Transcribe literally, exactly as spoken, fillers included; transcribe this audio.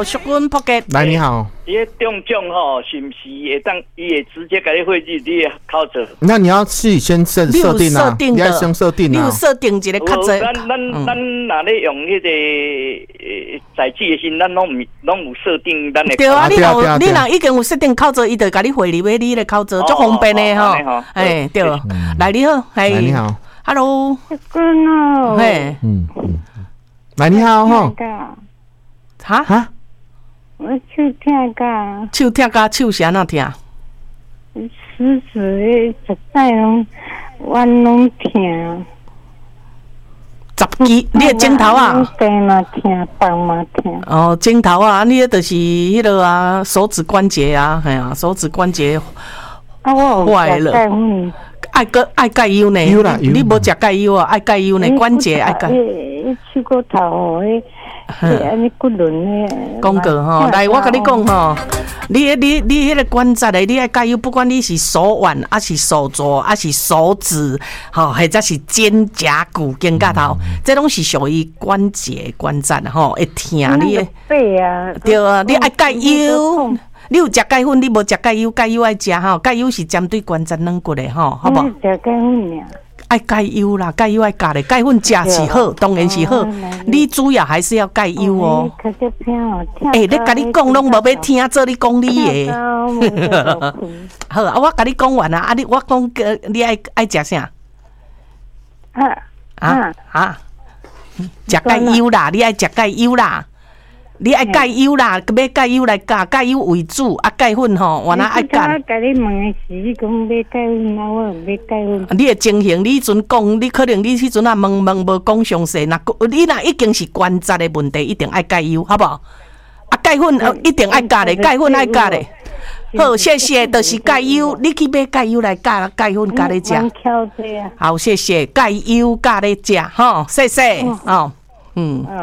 淑君扑吉。 来，你好。 伊个中奖吼，是不是会当伊会直接给你汇入你的口座？ 那你要自己先设设定啊，你要先设定啊。 你有设定一个口座。 咱咱咱哪咧用迄个载具的时，咱拢唔拢有设定咱的。 对啊，你若你若已经有设定口座，伊就甲你汇入你的口座，足方便的吼。哎，对，来你好， 来你好 ，Hello。 君哦。 嘿， 嗯嗯。来你好吼。 哈哈。 我手痛噶， 手痛噶，手是安怎痛？ 死死的，实在拢弯拢痛。 十肌，你的肩头啊？ 背嘛痛，膀嘛痛。 哦，肩头啊，你迄就是迄落啊，手指关节啊，系啊，手指关节坏了。爱个爱钙油呢？ 有啦， 你无食钙油啊？爱钙油呢？关节爱钙。 迄手骨头吼，迄。安尼骨轮咧， 讲过吼，来我甲你讲吼，你你你迄个关节的，你爱加油，不管你是手腕，还是手肘，还是手指，吼，或者是肩胛骨、肩胛头，这拢是属于关节关节吼，会疼你的背啊， 对啊，你爱加油。你有食钙粉，你无食钙油，钙油爱食吼，钙油是针对关节软骨的吼，好不好？ 食钙粉呀。 爱钙油啦，钙油爱加的，钙粉食是好，当然是好。你主要还是要钙油哦。哎，你甲你讲拢无要听，做你讲你的。好啊，我甲你讲完啊，啊你我讲个，你爱爱食啥？ 啊啊啊！食钙油啦，你爱食钙油啦。你爱钙油啦，买钙油来加，钙油为主，啊钙粉吼，原来爱加。 我甲你问的是，你讲买钙粉，啊，我买钙粉。 你的情形，你迄阵讲，你可能你迄阵啊问问无讲详细，那你若已经是关节的问题，一定爱钙油，好不好？啊钙粉一定爱加的，钙粉爱加的。好，谢谢，就是钙油，你去买钙油来加，钙粉加咧食。好，谢谢，钙油加咧食，吼，谢谢，哦，嗯。